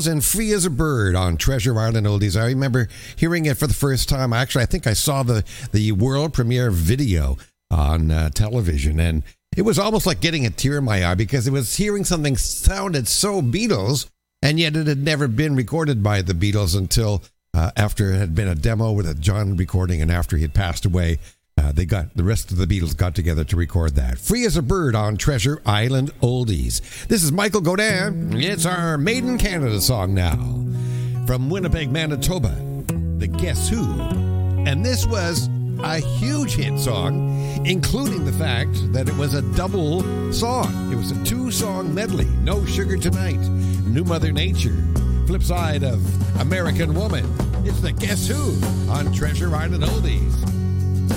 Beatles and Free as a Bird on Treasure Island Oldies. I remember hearing it for the first time. Actually, I think I saw the world premiere video on television, and it was almost like getting a tear in my eye because it was hearing something sounded so Beatles, and yet it had never been recorded by the Beatles until after it had been a demo with a John recording, and after he had passed away. The rest of the Beatles got together to record that. Free as a Bird on Treasure Island Oldies. This is Michael Godin. It's our Made in Canada song now. From Winnipeg, Manitoba, the Guess Who. And this was a huge hit song, including the fact that it was a double song. It was a 2-song medley. No Sugar Tonight, New Mother Nature, flip side of American Woman. It's the Guess Who on Treasure Island Oldies.